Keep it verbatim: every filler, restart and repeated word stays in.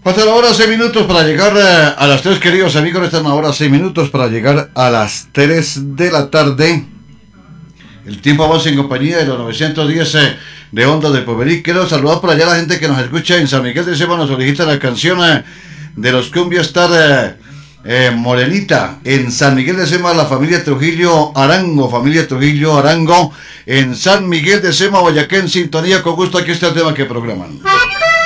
Faltan ahora seis minutos para llegar eh, a las tres, queridos amigos. Están ahora seis minutos para llegar a las tres de la tarde. El tiempo avanza en compañía de los novecientos diez eh, de Onda de Poveric. Quiero saludar por allá a la gente que nos escucha en San Miguel de Sema. Nos solicita la canción eh, de los Cumbia Star eh, eh, Morenita. En San Miguel de Sema, la familia Trujillo Arango. Familia Trujillo Arango. En San Miguel de Sema, Boyacá, en sintonía. Con gusto, aquí está el tema que programan.